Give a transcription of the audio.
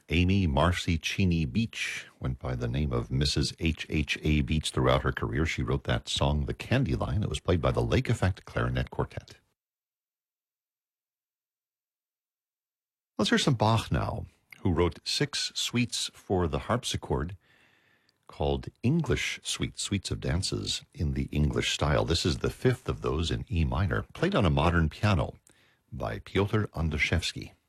Amy Marcy Cheney Beach went by the name of Mrs. H.H.A. Beach throughout her career. She wrote that song, The Candy Line. It was played by the Lake Effect Clarinet Quartet. Let's hear some Bach now, who wrote 6 suites for the harpsichord called English Suites, Suites of Dances in the English style. This is the 5th of those in E minor, played on a modern piano by Piotr Andaszewski.